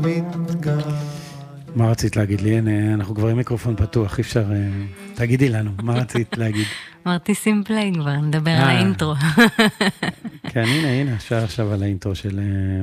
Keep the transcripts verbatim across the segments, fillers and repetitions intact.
מה רצית להגיד לי? אנחנו כבר עם מיקרופון פתוח, אי אפשר... תגידי לנו, מה רצית להגיד? אמרתי סימפלי כבר, נדבר על האינטרו. כן, הנה, הנה, אפשר עכשיו על האינטרו של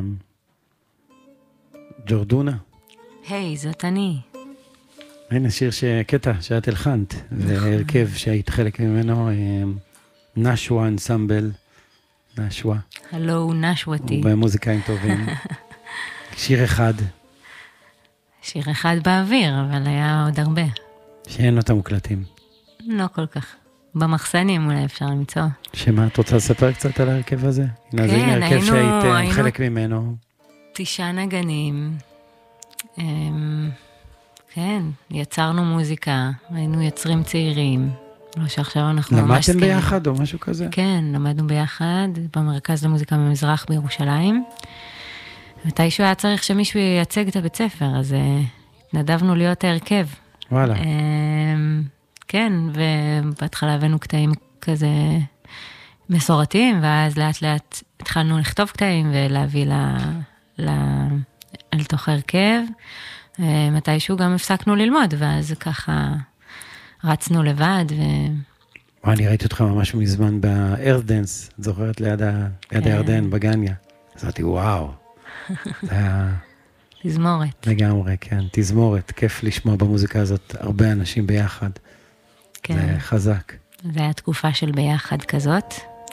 ג'ורדונה. היי, זאת אני. הנה, שיר שקטע שאת הלחנת, והרכב שהיית חלק ממנו, נשווה אנסמבל, נשווה. הלו, נשוואתי. ובמוזיקאים טובים. שיר אחד. שיר אחד באוויר, אבל היה עוד הרבה. שאין אותם מוקלטים. לא כל כך. במחסנים אולי אפשר למצוא. שמה, את רוצה לספר קצת על ההרכב הזה? כן, הנה, זה הנה הרכב היינו, שהיית היינו חלק ממנו. תשעה נגנים. אמ, כן, יצרנו מוזיקה, היינו יוצרים צעירים. לא שעכשיו אנחנו ממש סקנים. למדתם ביחד או משהו כזה? כן, למדנו ביחד במרכז למוזיקה במזרח בירושלים. מתישהו היה צריך שמישהו ייצג את הבית ספר, אז התנדבנו להיות ההרכב. וואלה. כן, ובהתחלה הבאנו קטעים כזה מסורתיים, ואז לאט לאט התחלנו לכתוב קטעים ולהביא ל... ל... אל תוך ההרכב. מתישהו גם הפסקנו ללמוד, ואז ככה רצנו לבד. ו... אני ראיתי אותך ממש מזמן בארת' דנס, את זוכרת ליד, ה... ליד כן. הירדן, בגניה. אז אמרתי, וואו. זה היה... תזמורת. לגמרי, כן. תזמורת. כיף לשמוע במוזיקה הזאת הרבה אנשים ביחד. כן. זה חזק. זה היה תקופה של ביחד כזאת.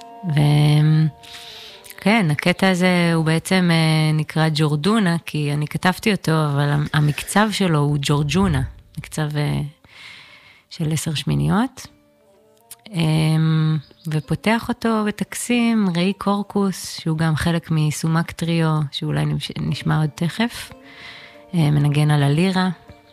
וכן, הקטע הזה הוא בעצם נקרא ג'ורדונה, כי אני כתבתי אותו, אבל המקצב שלו הוא ג'ורג'ונה. מקצב של עשר שמיניות. ופותח אותו בטקסים ראי קורקוס, שהוא גם חלק מסומק טריו, שאולי נשמע עוד תכף, מנגן על הלירה.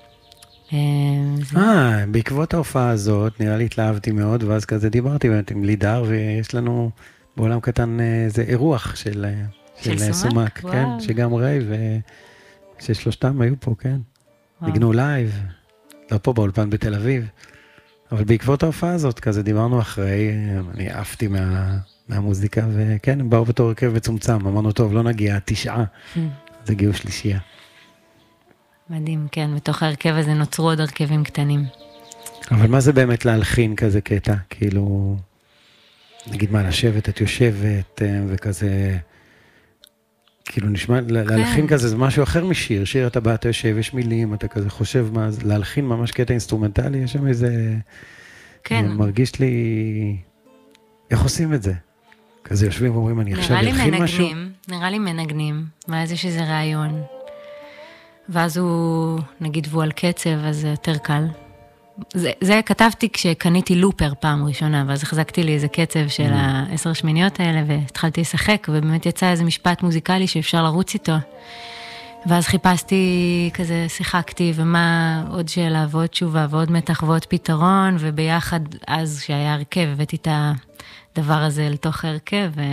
אה, בעקבות ההופעה הזאת, נראה לי התלהבתי מאוד, ואז כזה דיברתי באמת עם לידר, ויש לנו בעולם קטן איזה אירוח של, של, של סומק, כן, שגם ראי, וששלושתם היו פה, כן. נגנו לייב, לא פה באולפן בתל אביב. אבל בעקבות ההופעה הזאת, כזה דיברנו אחרי, אני עפתי מה, מהמוזיקה, וכן, הם באו בתור הרכב מצומצם, אמרנו, טוב, לא נגיע, תשעה, אז הגיעו שלישייה. מדהים, כן, בתוך ההרכב הזה נוצרו עוד הרכבים קטנים. אבל מה זה באמת להלחין כזה קטע? כאילו, נגיד מה, לשבת, את יושבת, וכזה, כאילו נשמע, להלחין כזה זה משהו אחר משיר, שיר אתה בא, אתה יושב, יש מילים, אתה כזה חושב מה, להלחין ממש קטע אינסטרומנטלי, יש שם איזה, כן. מרגיש לי, איך עושים את זה? כזה יושבים ואומרים, אני עכשיו אלחין משהו? נראה לי מנגנים, ואז יש איזה רעיון, ואז הוא, נגיד, והוא על קצב, אז זה יותר קל. זה, זה כתבתי כשקניתי לופר פעם ראשונה, ואז החזקתי לי איזה קצב של mm. העשר שמיניות האלה, והתחלתי לשחק, ובאמת יצא איזה משפט מוזיקלי שאפשר לרוץ איתו. ואז חיפשתי, כזה שיחקתי, ומה עוד שאלה, ועוד תשובה, ועוד מתח, ועוד פתרון, וביחד, אז שהיה הרכב, הבאתי את הדבר הזה לתוך הרכב, ו...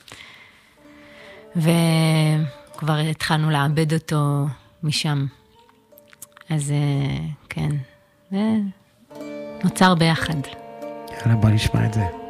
וכבר התחלנו לעבד אותו משם. אז כן. ונוצר ביחד. יאללה, בוא נשמע את זה.